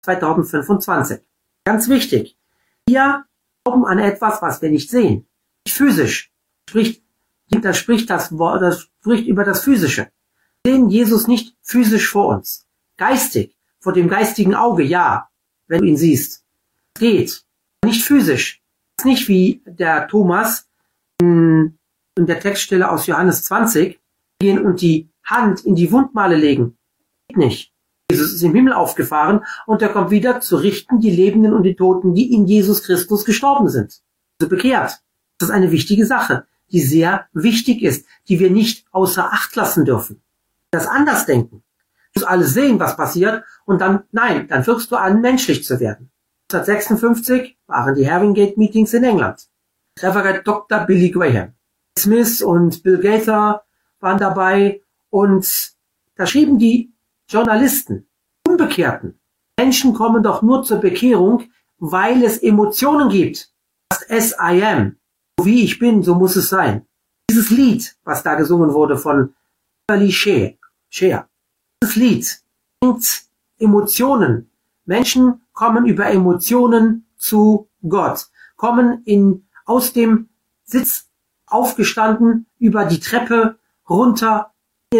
2025. Ganz wichtig. Wir glauben an etwas, was wir nicht sehen. Nicht physisch. Das spricht über das Physische. Wir sehen Jesus nicht physisch vor uns. Geistig. Vor dem geistigen Auge, ja. Wenn du ihn siehst. Es geht. Nicht physisch. Es ist nicht wie der Thomas in der Textstelle aus Johannes 20 gehen und die Hand in die Wundmale legen. Geht nicht. Jesus ist im Himmel aufgefahren und er kommt wieder zu richten die Lebenden und die Toten, die in Jesus Christus gestorben sind. Also bekehrt. Das ist eine wichtige Sache, die sehr wichtig ist, die wir nicht außer Acht lassen dürfen. Das anders denken. Du musst alles sehen, was passiert und dann wirkst du an, menschlich zu werden. 1956 waren die Haringey Meetings in England. Reverend Dr. Billy Graham, Smith und Bill Gaither waren dabei und da schrieben die Journalisten, Unbekehrten, Menschen kommen doch nur zur Bekehrung, weil es Emotionen gibt. As I am, so wie ich bin, so muss es sein. Dieses Lied, was da gesungen wurde von Beverly Share, dieses Lied bringt Emotionen. Menschen kommen über Emotionen zu Gott, kommen aus dem Sitz aufgestanden, über die Treppe runter,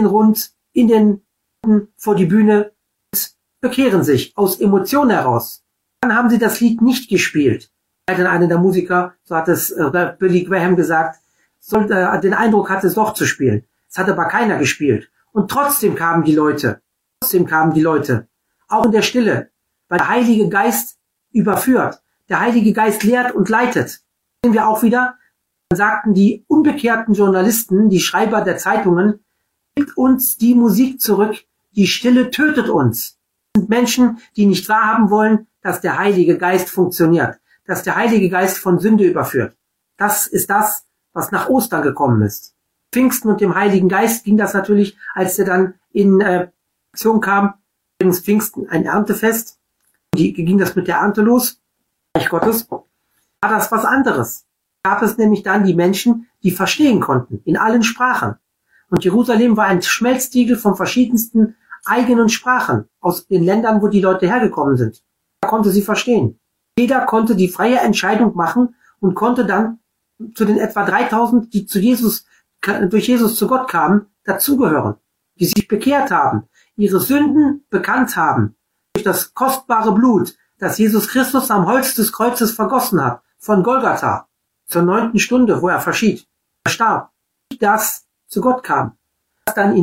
vor die Bühne, bekehren sich aus Emotionen heraus. Dann haben sie das Lied nicht gespielt. Dann einer der Musiker, so hat es Billy Graham gesagt, den Eindruck hatte es doch zu spielen. Es hat aber keiner gespielt. Und trotzdem kamen die Leute. Auch in der Stille, weil der Heilige Geist überführt. Der Heilige Geist lehrt und leitet. Sehen wir auch wieder, dann sagten die unbekehrten Journalisten, die Schreiber der Zeitungen, gibt uns die Musik zurück, die Stille tötet uns. Das sind Menschen, die nicht wahrhaben wollen, dass der Heilige Geist funktioniert, dass der Heilige Geist von Sünde überführt. Das ist das, was nach Ostern gekommen ist. Pfingsten und dem Heiligen Geist ging das natürlich, als er dann in Aktion kam, übrigens Pfingsten ein Erntefest, ging das mit der Ernte los, Reich Gottes, war das was anderes. Gab es nämlich dann die Menschen, die verstehen konnten, in allen Sprachen. Und Jerusalem war ein Schmelztiegel von verschiedensten eigenen Sprachen aus den Ländern, wo die Leute hergekommen sind. Da konnte sie verstehen. Jeder konnte die freie Entscheidung machen und konnte dann zu den etwa 3000, die durch Jesus zu Gott kamen, dazugehören, die sich bekehrt haben, ihre Sünden bekannt haben, durch das kostbare Blut, das Jesus Christus am Holz des Kreuzes vergossen hat, von Golgatha, zur 9. Stunde, wo er verschied, er starb, das zu Gott kam, das dann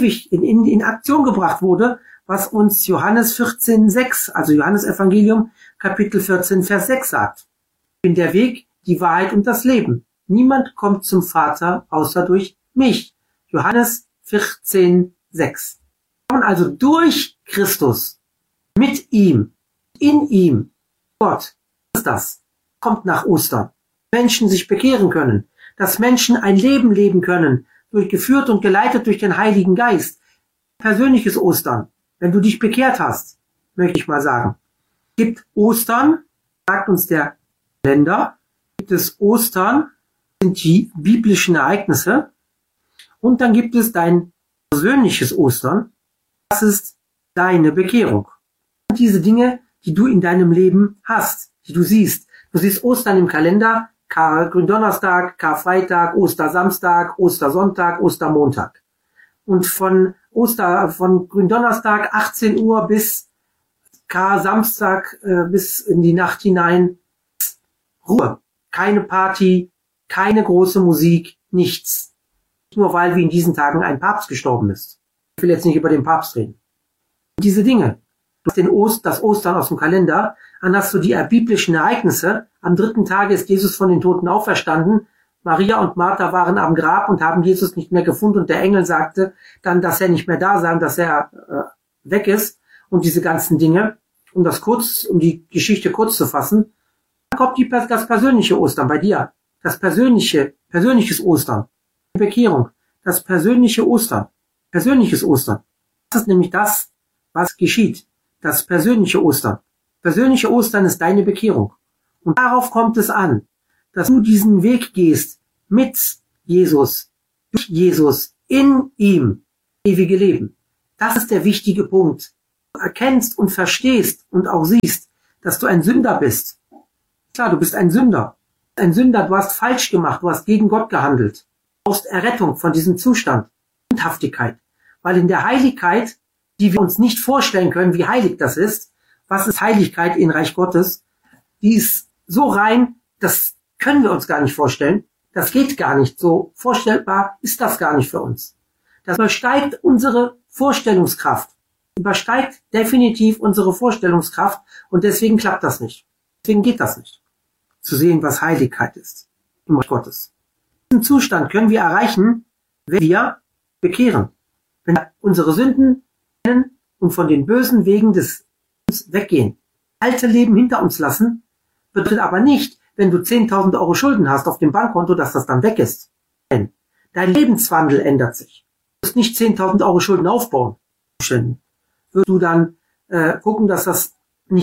in Aktion gebracht wurde, was uns Johannes 14,6, also Johannes Evangelium, Kapitel 14, Vers 6 sagt. Ich bin der Weg, die Wahrheit und das Leben. Niemand kommt zum Vater, außer durch mich. Johannes 14,6. Wir kommen also durch Christus, mit ihm, in ihm, Gott. Was ist das? Kommt nach Ostern. Menschen sich bekehren können, dass Menschen ein Leben leben können, geführt und geleitet durch den Heiligen Geist. Persönliches Ostern, wenn du dich bekehrt hast, möchte ich mal sagen. Gibt Ostern, sagt uns der Kalender, gibt es Ostern, sind die biblischen Ereignisse, und dann gibt es dein persönliches Ostern, das ist deine Bekehrung. Und diese Dinge, die du in deinem Leben hast, die du siehst. Du siehst Ostern im Kalender, Gründonnerstag, Karfreitag, Ostersamstag, Ostersonntag, Ostermontag. Und von Gründonnerstag 18 Uhr bis Samstag bis in die Nacht hinein Ruhe. Keine Party, keine große Musik, nichts. Nur weil wie in diesen Tagen ein Papst gestorben ist. Ich will jetzt nicht über den Papst reden. Diese Dinge. Du hast das Ostern aus dem Kalender, dann hast du die biblischen Ereignisse. Am 3. Tag ist Jesus von den Toten auferstanden. Maria und Martha waren am Grab und haben Jesus nicht mehr gefunden und der Engel sagte dann, dass er nicht mehr da sei, dass er weg ist und diese ganzen Dinge. Um die Geschichte kurz zu fassen, dann kommt das persönliche Ostern bei dir. Das persönliches Ostern. Die Bekehrung. Das persönliche Ostern. Persönliches Ostern. Das ist nämlich das, was geschieht. Das persönliche Ostern. Persönliche Ostern ist deine Bekehrung. Und darauf kommt es an, dass du diesen Weg gehst mit Jesus, durch Jesus, in ihm, ewige Leben. Das ist der wichtige Punkt. erkennst und verstehst und auch siehst, dass du ein Sünder bist. Klar, du bist ein Sünder. Ein Sünder, du hast falsch gemacht, du hast gegen Gott gehandelt. Du brauchst Errettung von diesem Zustand. Sündhaftigkeit. Weil in der Heiligkeit, die wir uns nicht vorstellen können, wie heilig das ist, was ist Heiligkeit in Reich Gottes, die ist so rein, das können wir uns gar nicht vorstellen. Das geht gar nicht. So vorstellbar ist das gar nicht für uns. Das übersteigt unsere Vorstellungskraft. Übersteigt definitiv unsere Vorstellungskraft und deswegen klappt das nicht. Deswegen geht das nicht. Zu sehen, was Heiligkeit ist im Reich Gottes. Diesen Zustand können wir erreichen, wenn wir bekehren. Wenn wir unsere Sünden kennen und von den bösen Wegen des Lebens weggehen. Alte Leben hinter uns lassen, bedeutet aber nicht, wenn du 10.000 Euro Schulden hast auf dem Bankkonto, dass das dann weg ist. Denn dein Lebenswandel ändert sich. Du musst nicht 10.000 Euro Schulden aufbauen. Wirst du dann gucken, dass das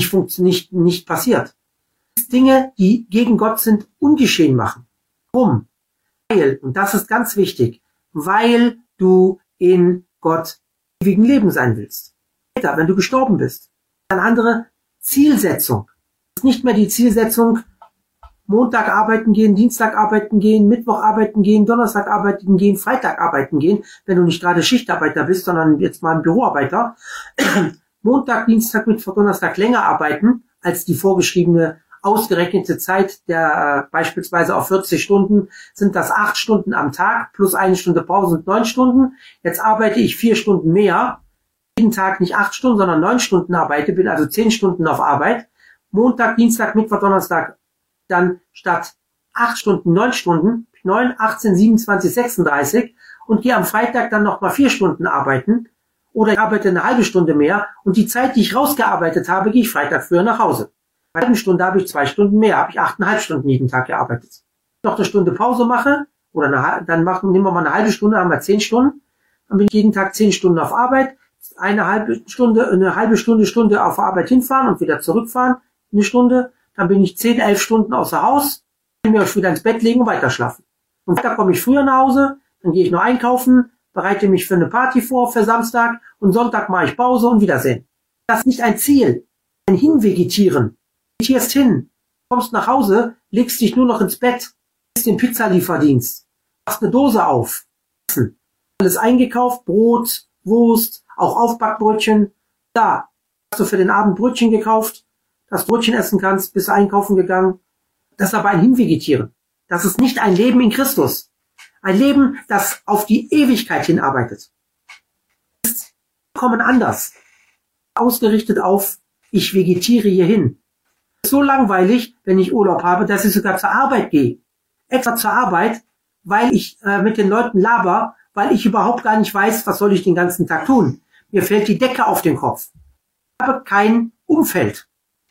nicht passiert. Dinge, die gegen Gott sind, ungeschehen machen. Warum? Weil, und das ist ganz wichtig, weil du in Gott ewigen Leben sein willst. Später, wenn du gestorben bist, eine andere Zielsetzung. Es ist nicht mehr die Zielsetzung, Montag arbeiten gehen, Dienstag arbeiten gehen, Mittwoch arbeiten gehen, Donnerstag arbeiten gehen, Freitag arbeiten gehen, wenn du nicht gerade Schichtarbeiter bist, sondern jetzt mal ein Büroarbeiter. Montag, Dienstag, Mittwoch, Donnerstag länger arbeiten als die vorgeschriebene ausgerechnete Zeit der beispielsweise auf 40 Stunden sind das 8 Stunden am Tag plus 1 Stunde Pause sind 9 Stunden. Jetzt arbeite ich 4 Stunden mehr. Jeden Tag nicht 8 Stunden, sondern 9 Stunden arbeite, bin also 10 Stunden auf Arbeit. Montag, Dienstag, Mittwoch, Donnerstag dann statt 8 Stunden 9 Stunden, 9, 18, 27, 36 und gehe am Freitag dann nochmal 4 Stunden arbeiten oder ich arbeite eine halbe Stunde mehr und die Zeit, die ich rausgearbeitet habe, gehe ich Freitag früher nach Hause. Bei einer Stunde habe ich 2 Stunden mehr, habe ich 8,5 Stunden jeden Tag gearbeitet. Noch eine Stunde Pause mache, oder nehmen wir mal eine halbe Stunde, haben wir 10 Stunden, dann bin ich jeden Tag 10 Stunden auf Arbeit, eine halbe Stunde auf Arbeit hinfahren und wieder zurückfahren, eine Stunde, dann bin ich 10, 11 Stunden außer Haus, kann mir wieder ins Bett legen und weiter schlafen. Und da komme ich früher nach Hause, dann gehe ich noch einkaufen, bereite mich für eine Party vor, für Samstag und Sonntag mache ich Pause und Wiedersehen. Das ist nicht ein Ziel, ein Hinvegetieren. Vegetierst hin, kommst nach Hause, legst dich nur noch ins Bett, gehst den Pizzalieferdienst, machst eine Dose auf, Essen. Alles eingekauft, Brot, Wurst, auch Aufbackbrötchen. Da hast du für den Abend Brötchen gekauft, dass du Brötchen essen kannst, bist einkaufen gegangen. Das ist aber ein Hinvegetieren. Das ist nicht ein Leben in Christus. Ein Leben, das auf die Ewigkeit hinarbeitet. Das ist vollkommen anders. Ausgerichtet auf, ich vegetiere hierhin. So langweilig, wenn ich Urlaub habe, dass ich sogar zur Arbeit gehe. Extra zur Arbeit, weil ich mit den Leuten laber, weil ich überhaupt gar nicht weiß, was soll ich den ganzen Tag tun. Mir fällt die Decke auf den Kopf. Ich habe kein Umfeld.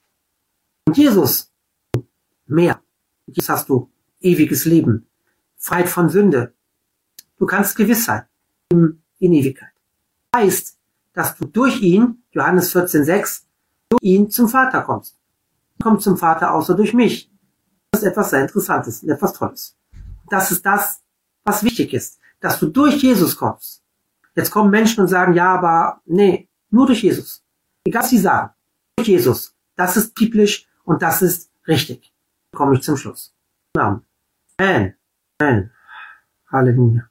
Und Jesus, mehr. Jetzt hast du ewiges Leben. Freiheit von Sünde. Du kannst gewiss sein. In Ewigkeit. Das heißt, dass du durch ihn, Johannes 14,6, durch ihn zum Vater kommst. Kommt zum Vater außer durch mich. Das ist etwas sehr Interessantes, etwas Tolles. Das ist das, was wichtig ist, dass du durch Jesus kommst. Jetzt kommen Menschen und sagen, ja, aber nee, nur durch Jesus. Egal was sie sagen, durch Jesus. Das ist biblisch und das ist richtig. Dann komme ich zum Schluss. Amen. Amen. Halleluja.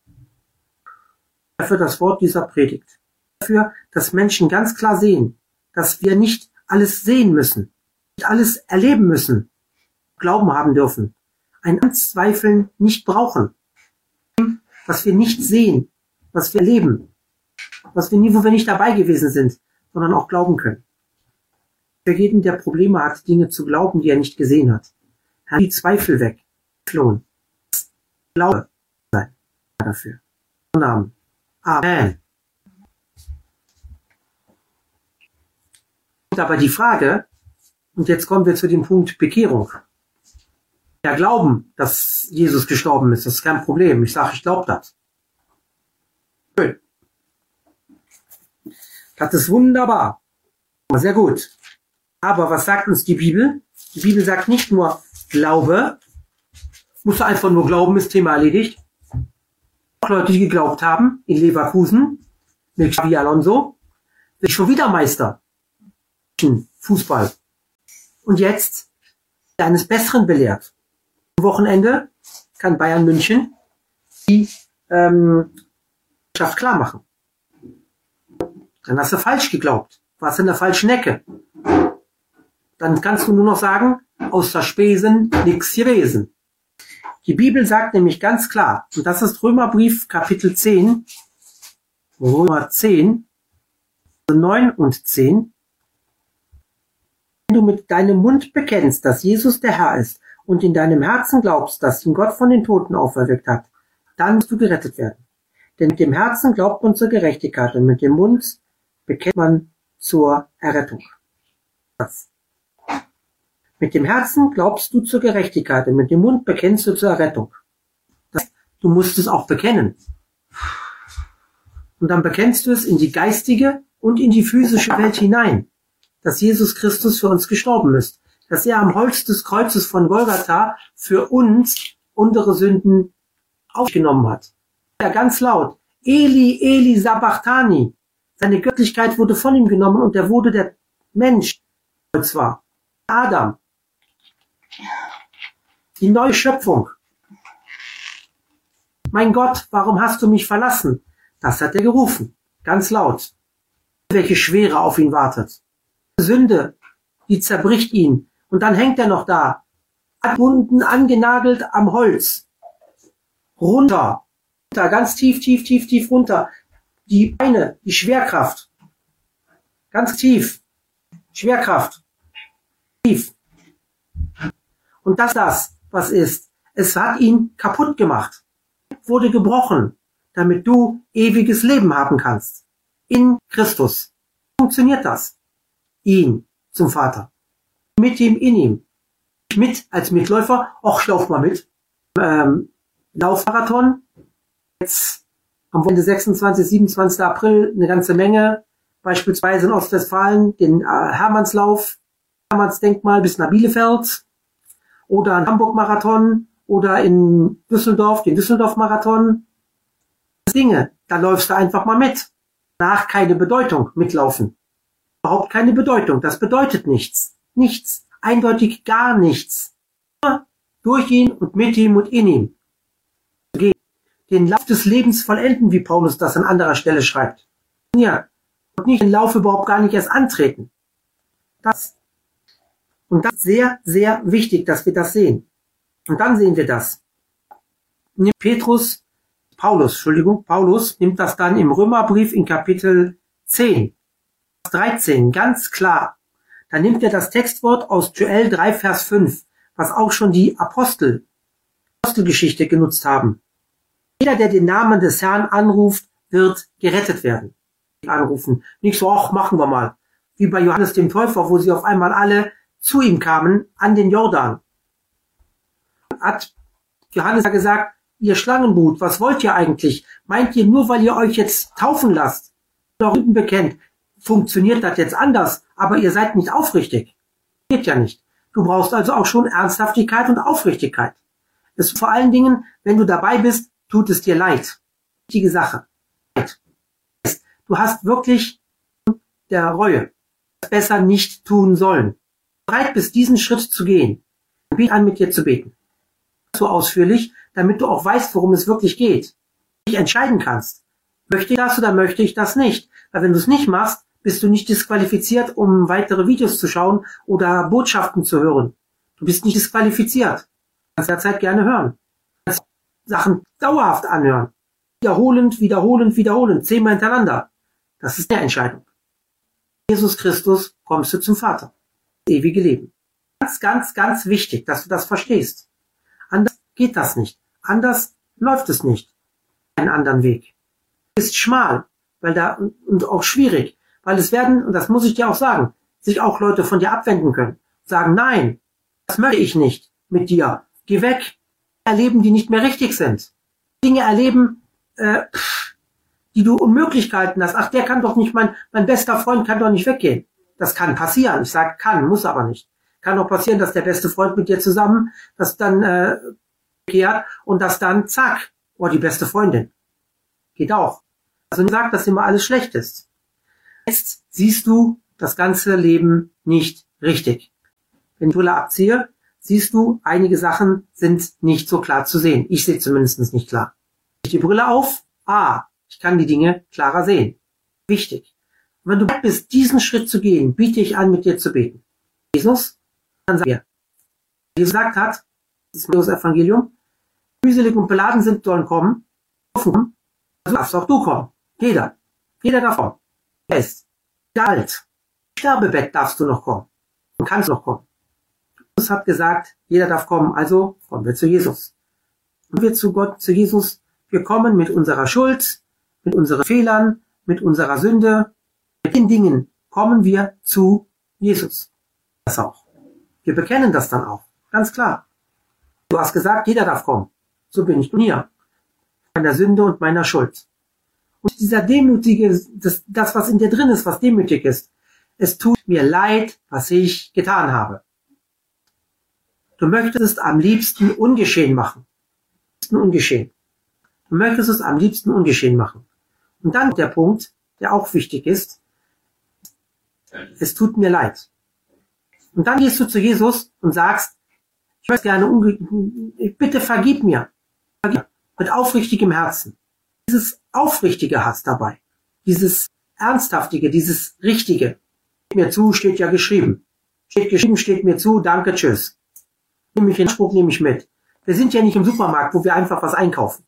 Dafür das Wort dieser Predigt. Dafür, dass Menschen ganz klar sehen, dass wir nicht alles sehen müssen. Alles erleben müssen, Glauben haben dürfen, ein Anzweifeln nicht brauchen, was wir nicht sehen, was wir erleben, wo wir nicht dabei gewesen sind, sondern auch glauben können. Für jeden, der Probleme hat, Dinge zu glauben, die er nicht gesehen hat, hat die Zweifel weg, flohen. Glaube sei dafür. Amen. Amen. Und aber die Frage, und jetzt kommen wir zu dem Punkt Bekehrung. Ja, glauben, dass Jesus gestorben ist, das ist kein Problem. Ich sage, ich glaube das. Schön. Das ist wunderbar. Sehr gut. Aber was sagt uns die Bibel? Die Bibel sagt nicht nur Glaube. Musst du einfach nur glauben, ist Thema erledigt. Auch Leute, die geglaubt haben, in Leverkusen, mit Xabi Alonso, wird schon wieder Meister. Fußball. Und jetzt eines Besseren belehrt. Am Wochenende kann Bayern München die Mannschaft klar machen. Dann hast du falsch geglaubt. Warst in der falschen Ecke. Dann kannst du nur noch sagen, aus der Spesen nix gewesen. Die Bibel sagt nämlich ganz klar, und das ist Römerbrief Kapitel 10, Römer 10, 9 und 10. Wenn du mit deinem Mund bekennst, dass Jesus der Herr ist und in deinem Herzen glaubst, dass ihn Gott von den Toten auferweckt hat, dann wirst du gerettet werden. Denn mit dem Herzen glaubt man zur Gerechtigkeit und mit dem Mund bekennt man zur Errettung. Mit dem Herzen glaubst du zur Gerechtigkeit und mit dem Mund bekennst du zur Errettung. Du musst es auch bekennen. Und dann bekennst du es in die geistige und in die physische Welt hinein, dass Jesus Christus für uns gestorben ist, dass er am Holz des Kreuzes von Golgatha für uns unsere Sünden aufgenommen hat. Ja, ganz laut, Eli, Eli, Sabachthani. Seine Göttlichkeit wurde von ihm genommen und er wurde der Mensch, und zwar Adam. Die neue Schöpfung. Mein Gott, warum hast du mich verlassen? Das hat er gerufen, ganz laut. Welche Schwere auf ihn wartet. Sünde, die zerbricht ihn. Und dann hängt er noch da, abgebunden, angenagelt am Holz. Runter, ganz tief, tief, tief, tief runter. Die Beine, die Schwerkraft. Ganz tief. Schwerkraft. Tief. Und das, was ist. Es hat ihn kaputt gemacht. Wurde gebrochen, damit du ewiges Leben haben kannst. In Christus. Funktioniert das? Ihn zum Vater. Mit ihm, in ihm. Mit als Mitläufer. Och, ich lauf mal mit. Laufmarathon. Jetzt am Wochenende 26, 27. April eine ganze Menge. Beispielsweise in Ostwestfalen den Hermannslauf, Hermannsdenkmal bis nach Bielefeld. Oder ein Hamburg-Marathon. Oder in Düsseldorf, den Düsseldorf-Marathon. Dinge, da läufst du einfach mal mit. Danach keine Bedeutung, mitlaufen. Überhaupt keine Bedeutung. Das bedeutet nichts. Nichts. Eindeutig gar nichts. Durch ihn und mit ihm und in ihm. Den Lauf des Lebens vollenden, wie Paulus das an anderer Stelle schreibt. Ja, und nicht den Lauf überhaupt gar nicht erst antreten. Und das ist sehr, sehr wichtig, dass wir das sehen. Und dann sehen wir das. Paulus nimmt das dann im Römerbrief in Kapitel 10, Vers 13, ganz klar. Da nimmt er das Textwort aus Joel 3, Vers 5, was auch schon die Apostelgeschichte genutzt haben. Jeder, der den Namen des Herrn anruft, wird gerettet werden. Anrufen. Nicht so, ach, machen wir mal. Wie bei Johannes dem Täufer, wo sie auf einmal alle zu ihm kamen, an den Jordan. Hat Johannes gesagt, ihr Schlangenbrut, was wollt ihr eigentlich? Meint ihr nur, weil ihr euch jetzt taufen lasst, oder Sünden bekennt, funktioniert das jetzt anders, aber ihr seid nicht aufrichtig? Geht ja nicht. Du brauchst also auch schon Ernsthaftigkeit und Aufrichtigkeit. Es vor allen Dingen, wenn du dabei bist, tut es dir leid. Wichtige Sache. Du hast wirklich der Reue besser nicht tun sollen. Bereit bist, diesen Schritt zu gehen. Biete an, mit dir zu beten. So ausführlich, damit du auch weißt, worum es wirklich geht. Dich entscheiden kannst. Möchte ich das oder möchte ich das nicht? Weil wenn du es nicht machst, bist du nicht disqualifiziert, um weitere Videos zu schauen oder Botschaften zu hören. Du bist nicht disqualifiziert. Du kannst derzeit gerne hören. Du kannst Sachen dauerhaft anhören. Wiederholend, wiederholend, wiederholend. 10-mal hintereinander. Das ist eine Entscheidung. Jesus Christus kommst du zum Vater. Das ewige Leben. Ganz, ganz, ganz wichtig, dass du das verstehst. Anders geht das nicht. Anders läuft es nicht. Einen anderen Weg. Ist schmal, und auch schwierig, weil es werden, und das muss ich dir auch sagen, sich auch Leute von dir abwenden können. Sagen, nein, das möchte ich nicht mit dir. Geh weg. Erleben, die nicht mehr richtig sind. Dinge erleben, die du unmöglich gehalten hast. Ach, der kann doch nicht, mein bester Freund kann doch nicht weggehen. Das kann passieren. Ich sage kann, muss aber nicht. Kann auch passieren, dass der beste Freund mit dir zusammen, das dann kehrt und das dann zack, die beste Freundin. Geht auch. Also nicht sagt, dass immer alles schlecht ist. Jetzt siehst du das ganze Leben nicht richtig. Wenn ich die Brille abziehe, siehst du, einige Sachen sind nicht so klar zu sehen. Ich sehe zumindest nicht klar. Ich die Brille auf, ich kann die Dinge klarer sehen. Wichtig. Und wenn du bereit bist, diesen Schritt zu gehen, biete ich an, mit dir zu beten. Jesus, dann sag mir, wie Jesus gesagt hat, das ist das Evangelium, mühselig und beladen sind, sollen kommen, also darfst auch du kommen. Jeder darf kommen. Er ist alt. Sterbebett darfst du noch kommen. Du kannst noch kommen. Jesus hat gesagt, jeder darf kommen, also kommen wir zu Jesus. Und wir zu Gott, zu Jesus, wir kommen mit unserer Schuld, mit unseren Fehlern, mit unserer Sünde, mit den Dingen kommen wir zu Jesus. Das auch. Wir bekennen das dann auch. Ganz klar. Du hast gesagt, jeder darf kommen. So bin ich hier. Meiner Sünde und meiner Schuld. Und dieser demütige, das was in dir drin ist, was demütig ist, es tut mir leid, was ich getan habe. Du möchtest am liebsten ungeschehen machen. Ungeschehen. Du möchtest es am liebsten ungeschehen machen. Und dann der Punkt, der auch wichtig ist, es tut mir leid. Und dann gehst du zu Jesus und sagst, ich möchte gerne, bitte vergib mir. Mit aufrichtigem Herzen. Dieses aufrichtige Hass dabei. Dieses ernsthaftige, dieses richtige. Steht mir zu, steht ja geschrieben. Steht geschrieben, steht mir zu, danke, tschüss. Nehme ich in Anspruch, nehme ich mit. Wir sind ja nicht im Supermarkt, wo wir einfach was einkaufen.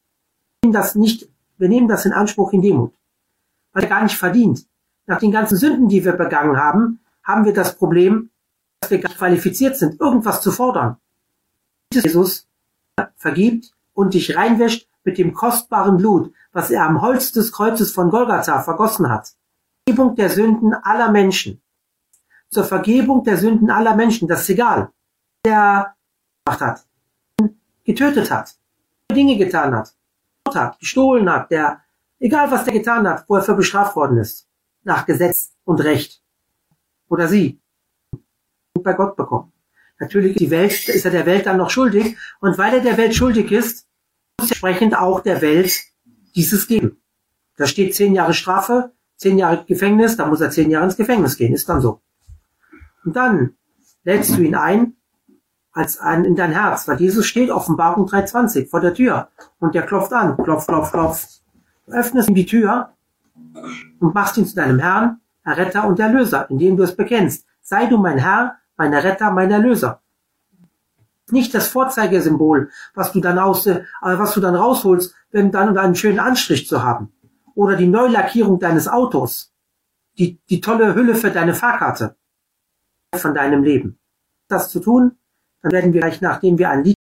Wir nehmen das in Anspruch in Demut. Weil er gar nicht verdient. Nach den ganzen Sünden, die wir begangen haben, haben wir das Problem, dass wir gar nicht qualifiziert sind, irgendwas zu fordern. Jesus vergibt und dich reinwäscht mit dem kostbaren Blut, was er am Holz des Kreuzes von Golgatha vergossen hat. Vergebung der Sünden aller Menschen. Zur Vergebung der Sünden aller Menschen, das ist egal. Der gemacht hat, getötet hat, Dinge getan hat, gestohlen hat, egal was der getan hat, wo er für bestraft worden ist, nach Gesetz und Recht. Oder sie. Und bei Gott bekommen. Natürlich ist er der Welt dann noch schuldig, und weil er der Welt schuldig ist, muss er entsprechend auch der Welt dieses geben. Da steht 10 Jahre Strafe, 10 Jahre Gefängnis, da muss er 10 Jahre ins Gefängnis gehen, ist dann so. Und dann lädst du ihn ein, in dein Herz, weil Jesus steht, Offenbarung 3,20, vor der Tür, und der klopft an, klopf. Du öffnest ihm die Tür und machst ihn zu deinem Herrn, Erretter und Erlöser, indem du es bekennst. Sei du mein Herr, mein Erretter, mein Erlöser. Nicht das Vorzeigesymbol, was du dann rausholst, um dann einen schönen Anstrich zu haben. Oder die Neulackierung deines Autos. Die tolle Hülle für deine Fahrkarte. Von deinem Leben. Das zu tun, dann werden wir gleich, nachdem wir ein Lied